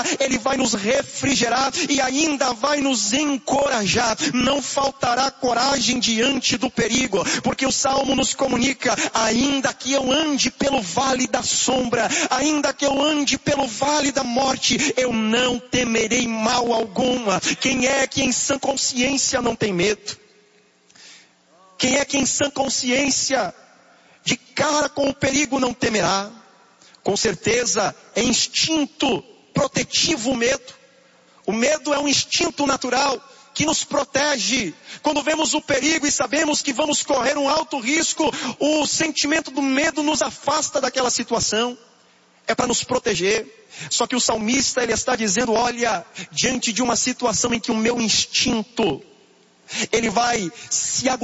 Ele vai nos refrigerar e ainda vai nos encorajar. Não faltará coragem diante do perigo, porque o Salmo nos comunica: ainda que eu ande pelo vale da sombra, ainda que eu ande pelo vale da morte, eu não temerei mal alguma. Quem é que em sã consciência não tem medo? Quem é que em sã consciência, de cara com o perigo, não temerá? Com certeza é instinto protetivo o medo. O medo é um instinto natural que nos protege. Quando vemos o perigo e sabemos que vamos correr um alto risco, o sentimento do medo nos afasta daquela situação. É para nos proteger. Só que o salmista, ele está dizendo: olha, diante de uma situação em que o meu instinto, ele vai se